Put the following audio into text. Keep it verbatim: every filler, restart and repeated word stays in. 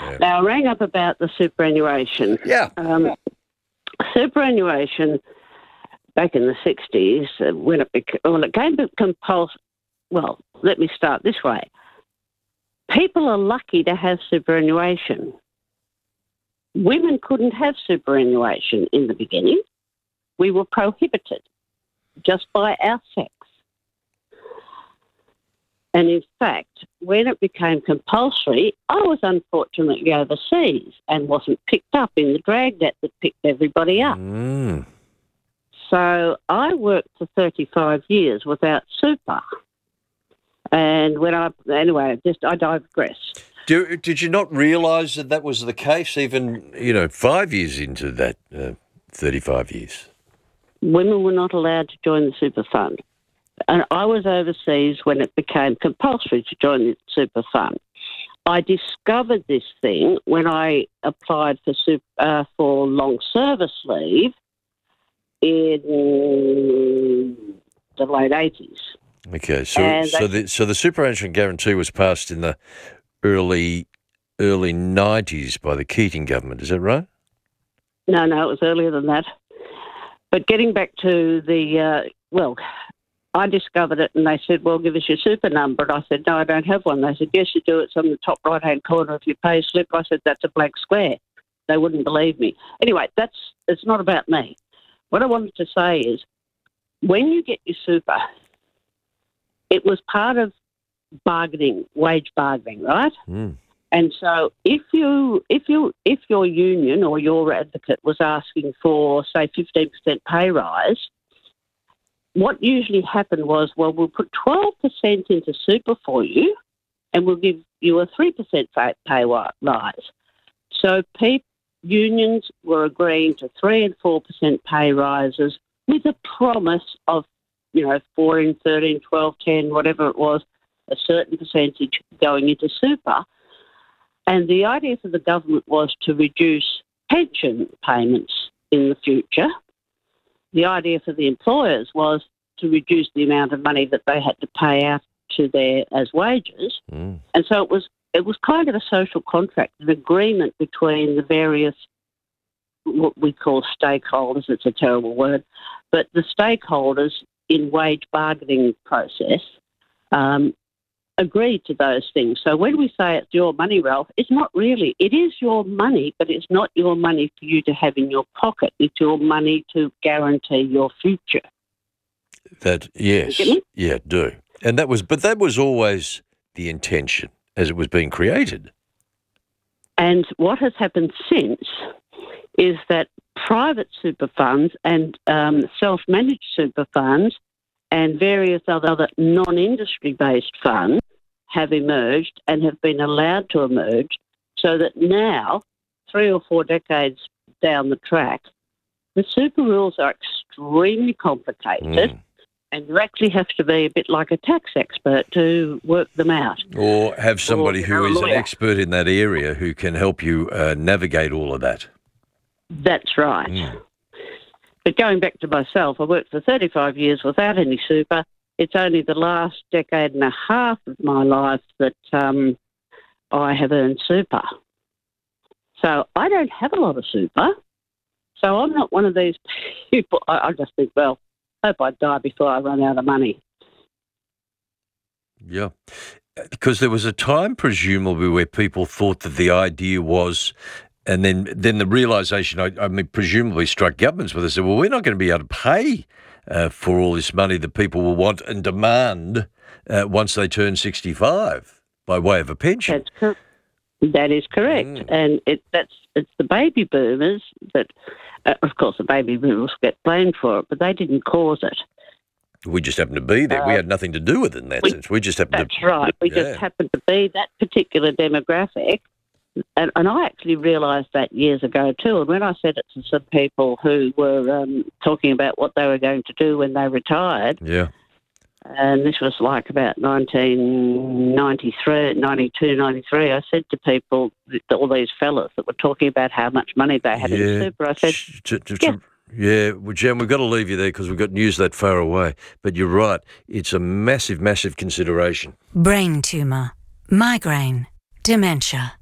Yeah. Now, I rang up about the superannuation. Yeah. Um, superannuation back in the sixties, uh, when it, bec- when it came to compulsory, well, let me start this way. People are lucky to have superannuation. Women couldn't have superannuation in the beginning. We were prohibited just by our sex. And in fact, when it became compulsory, I was unfortunately overseas and wasn't picked up in the dragnet that picked everybody up. Mm. So I worked for thirty-five years without super. And when I, anyway, just I digressed. Do, did you not realise that that was the case even, you know, five years into that uh, thirty-five years? Women were not allowed to join the super fund. And I was overseas when it became compulsory to join the super fund. I discovered this thing when I applied for super, uh, for long service leave in the late eighties. Okay, so And so they- the so the superannuation guarantee was passed in the early early nineties by the Keating government. Is that right? No, no, it was earlier than that. But getting back to the, uh, well, I discovered it and they said, well, give us your super number. And I said, no, I don't have one. They said, yes, you do. It's on the top right-hand corner of your pay slip. I said, that's a blank square. They wouldn't believe me. Anyway, that's it's not about me. What I wanted to say is when you get your super, it was part of bargaining, wage bargaining, right? Mm. And so if you if you if your union or your advocate was asking for, say, fifteen percent pay rise, what usually happened was, well, we'll put twelve percent into super for you and we'll give you a three percent pay rise. So pe- unions were agreeing to three and four percent pay rises with a promise of, you know, fourteen, thirteen, twelve, ten, whatever it was, a certain percentage going into super. And the idea for the government was to reduce pension payments in the future. The idea for the employers was to reduce the amount of money that they had to pay out to their as wages. Mm. And so it was it was kind of a social contract, an agreement between the various, what we call stakeholders. It's a terrible word, but the stakeholders in wage bargaining process um, agreed to those things. So when we say it's your money, Ralph, it's not really. It is your money, but it's not your money for you to have in your pocket. It's your money to guarantee your future. That yes, You get me? yeah, do. And that was, but that was always the intention as it was being created. And what has happened since is that private super funds and um, self-managed super funds and various other non-industry based funds have emerged and have been allowed to emerge, so that now, three or four decades down the track, the super rules are extremely complicated. Mm. And you actually have to be a bit like a tax expert to work them out. Or have somebody Or, who you know, a is an lawyer. expert in that area who can help you uh, navigate all of that. That's right. Mm. But going back to myself, I worked for thirty-five years without any super. It's only the last decade and a half of my life that um, I have earned super. So I don't have a lot of super. So I'm not one of these people. I, I just think, well, I hope I die before I run out of money. Yeah. Because there was a time, presumably, where people thought that the idea was, and then then the realisation, I, I mean, presumably struck governments where they said, well, we're not going to be able to pay uh, for all this money that people will want and demand uh, once they turn sixty-five by way of a pension. That's correct. That is correct. Mm. And it, that's it's the baby boomers that, uh, of course, the baby boomers get blamed for it, but they didn't cause it. We just happened to be there. Uh, we had nothing to do with it in that we, sense. We just happened that's to... That's right. We yeah. just happened to be that particular demographic. And, and I actually realised that years ago too. And when I said it to some people who were um, talking about what they were going to do when they retired, yeah, and this was like about nineteen ninety-three, ninety-two, ninety-three, I said to people, all these fellas that were talking about how much money they had yeah. in super, I said, to, to, yeah. To, yeah, well, Jan, we've got to leave you there because we've got news that far away. But you're right. It's a massive, massive consideration. Brain tumour, migraine, dementia.